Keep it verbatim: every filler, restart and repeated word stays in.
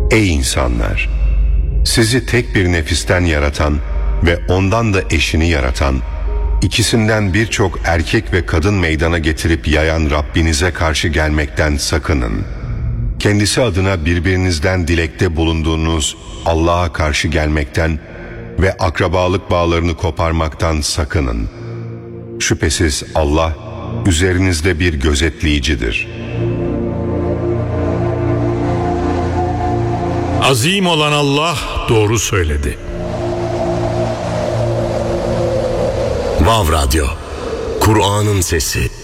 Ey insanlar! Sizi tek bir nefisten yaratan ve ondan da eşini yaratan, ikisinden birçok erkek ve kadın meydana getirip yayan Rabbinize karşı gelmekten sakının. Kendisi adına birbirinizden dilekte bulunduğunuz Allah'a karşı gelmekten ve akrabalık bağlarını koparmaktan sakının. Şüphesiz Allah üzerinizde bir gözetleyicidir. Azim olan Allah doğru söyledi. Vav Radyo, Kur'an'ın sesi.